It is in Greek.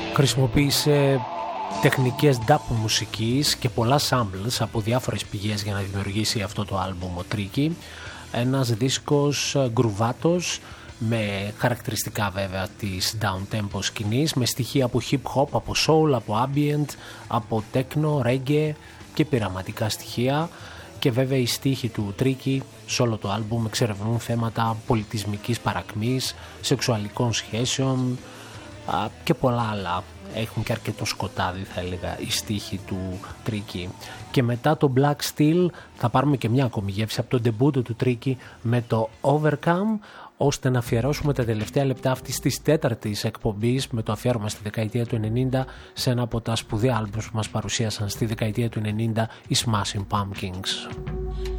Χρησιμοποίησε τεχνικές dub μουσικής και πολλά samples από διάφορες πηγές για να δημιουργήσει αυτό το άλμπουμ ο Tricky. Ένας δίσκος γκρουβάτος με χαρακτηριστικά βέβαια της down-tempo σκηνής, με στοιχεία από hip-hop, από soul, από ambient, από techno, reggae και πειραματικά στοιχεία. Και βέβαια οι στίχοι του Tricky σε όλο το άλμπουμ εξερευνούν θέματα πολιτισμικής παρακμής, σεξουαλικών σχέσεων και πολλά άλλα. Έχουν και αρκετό σκοτάδι θα έλεγα οι στίχοι του Tricky. Και μετά το Black Steel θα πάρουμε και μια ακόμη γεύση από τον ντεμπούτο του Tricky με το Overcome, ώστε να αφιερώσουμε τα τελευταία λεπτά αυτής της τέταρτης εκπομπής με το αφιέρωμα στη δεκαετία του 90 σε ένα από τα σπουδαία άλμπους που μας παρουσίασαν στη δεκαετία του 90 οι Smashing Pumpkins.